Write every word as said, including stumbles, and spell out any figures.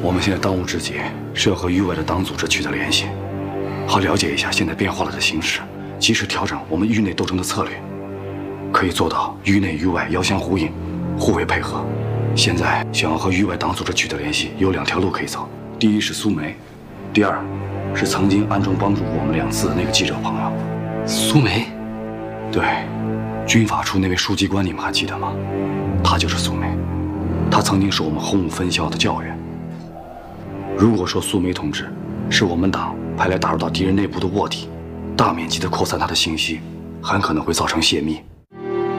我们现在当务之急是要和域外的党组织取得联系，好了解一下现在变化了的形势，及时调整我们域内斗争的策略，可以做到域内域外遥相呼应，互为配合。现在想要和域外党组织取得联系，有两条路可以走：第一是苏梅，第二是曾经暗中帮助过我们两次的那个记者朋友。 苏梅？ 对，军法处那位书记官，你们还记得吗？他就是苏梅，他曾经是我们红五分校的教员。如果说苏梅同志是我们党派来打入到敌人内部的卧底，大面积的扩散他的信息，很可能会造成泄密。